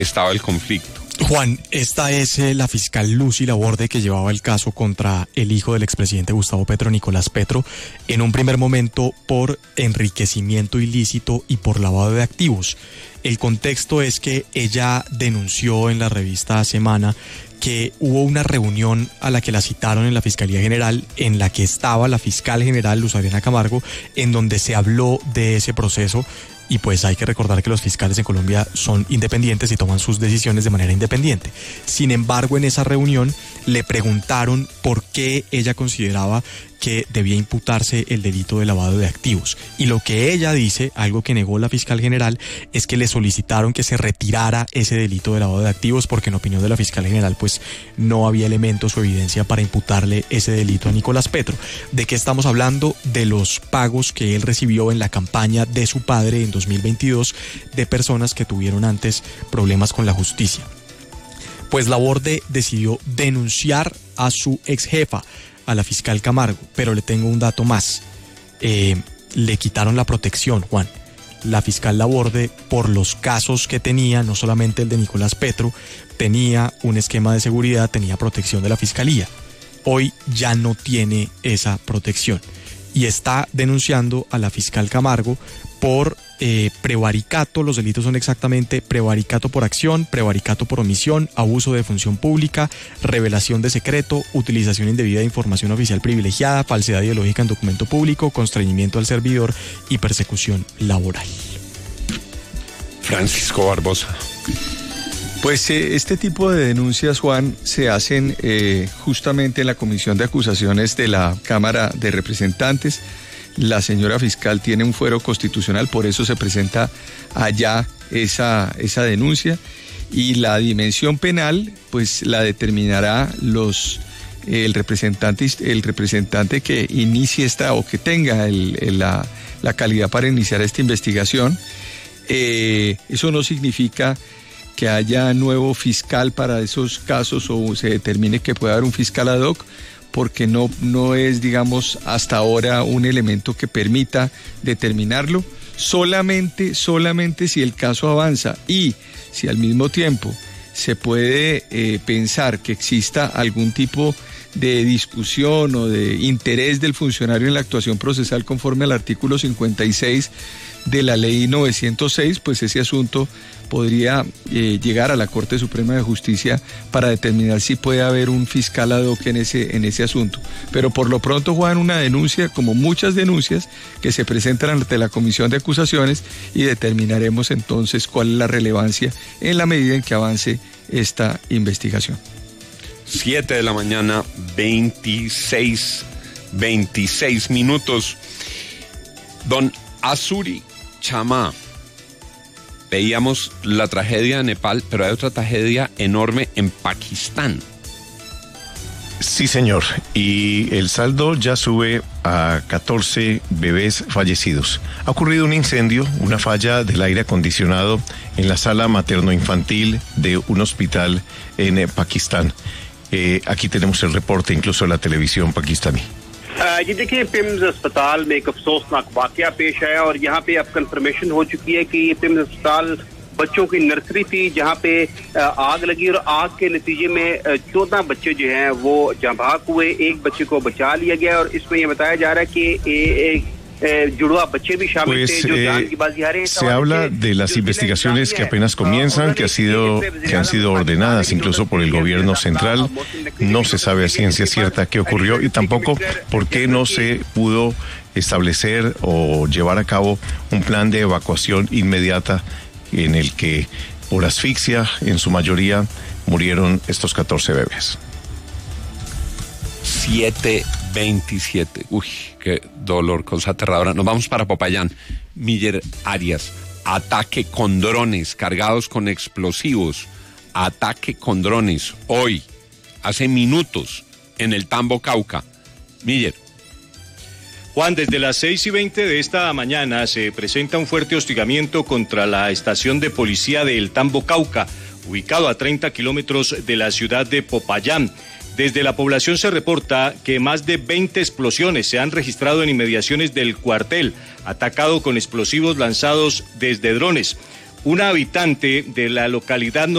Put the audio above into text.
estaba el conflicto. Juan, esta es la fiscal Lucy Laborde, que llevaba el caso contra el hijo del expresidente Gustavo Petro, Nicolás Petro, en un primer momento por enriquecimiento ilícito y por lavado de activos. El contexto es que ella denunció en la revista Semana que hubo una reunión a la que la citaron en la Fiscalía General, en la que estaba la fiscal general Luz Adriana Camargo, en donde se habló de ese proceso. Y pues hay que recordar que los fiscales en Colombia son independientes y toman sus decisiones de manera independiente. Sin embargo, en esa reunión le preguntaron por qué ella consideraba que debía imputarse el delito de lavado de activos. Y lo que ella dice, algo que negó la fiscal general, es que le solicitaron que se retirara ese delito de lavado de activos porque en opinión de la fiscal general pues no había elementos o evidencia para imputarle ese delito a Nicolás Petro. ¿De qué estamos hablando? De los pagos que él recibió en la campaña de su padre en 2022 de personas que tuvieron antes problemas con la justicia. Pues Laborde decidió denunciar a su ex jefa, a la fiscal Camargo, pero le tengo un dato más. Le quitaron la protección, Juan. La fiscal Laborde, por los casos que tenía, no solamente el de Nicolás Petro, tenía un esquema de seguridad, tenía protección de la fiscalía. Hoy ya no tiene esa protección y está denunciando a la fiscal Camargo por prevaricato. Los delitos son exactamente prevaricato por acción, prevaricato por omisión, abuso de función pública, revelación de secreto, utilización indebida de información oficial privilegiada, falsedad ideológica en documento público, constreñimiento al servidor y persecución laboral. Francisco Barbosa. Pues este tipo de denuncias, Juan, se hacen justamente en la Comisión de Acusaciones de la Cámara de Representantes. La señora fiscal tiene un fuero constitucional, por eso se presenta allá esa denuncia, y la dimensión penal pues la determinará el representante que inicie esta o que tenga la calidad para iniciar esta investigación. Eso no significa que haya nuevo fiscal para esos casos o se determine que pueda haber un fiscal ad hoc, porque no es, digamos, hasta ahora un elemento que permita determinarlo. Solamente si el caso avanza y si al mismo tiempo se puede pensar que exista algún tipo de discusión o de interés del funcionario en la actuación procesal conforme al artículo 56 de la ley 906, pues ese asunto podría llegar a la Corte Suprema de Justicia para determinar si puede haber un fiscal ad hoc en ese asunto. Pero por lo pronto, Juan, una denuncia, como muchas denuncias que se presentan ante la Comisión de Acusaciones, y determinaremos entonces cuál es la relevancia en la medida en que avance esta investigación. 7 de la mañana, 26 minutos. Don Azuri Chama, veíamos la tragedia de Nepal, pero hay otra tragedia enorme en Pakistán. Sí, señor, y el saldo ya sube a 14 bebés fallecidos. Ha ocurrido un incendio, una falla del aire acondicionado en la sala materno-infantil de un hospital en Pakistán. Aquí tenemos el reporte incluso de la televisión pakistaní. ये देखिए पिम्स अस्पताल में एक अफसोसनाक वाकया पेश आया और यहाँ पे अब कंफर्मेशन हो चुकी है कि ये पिम्स अस्पताल बच्चों की नर्सरी थी जहाँ पे आग लगी और आग के नतीजे में 14 बच्चे जो हैं वो जहाँ भाग हुए, एक बच्चे को बचा लिया गया और इसमें ये बताया जा रहा है कि जुड़वा बच्चे भी शामिल थे जो जान की बाजी हारे। Se habla de las investigaciones que apenas comienzan, que han sido ordenadas incluso por el gobierno central. No se sabe a ciencia cierta qué ocurrió y tampoco por qué no se pudo establecer o llevar a cabo un plan de evacuación inmediata en el que por asfixia en su mayoría murieron estos 14 bebés. 7:27. Uy, qué dolor, cosa aterradora. Nos vamos para Popayán. Miller Arias, ataque con drones cargados con explosivos. Ataque con drones hoy, hace minutos, en el Tambo, Cauca. Miller. Juan, desde las 6:20 de esta mañana se presenta un fuerte hostigamiento contra la estación de policía de El Tambo, Cauca, ubicado a 30 kilómetros de la ciudad de Popayán. Desde la población se reporta que más de 20 explosiones se han registrado en inmediaciones del cuartel, atacado con explosivos lanzados desde drones. una habitante de la localidad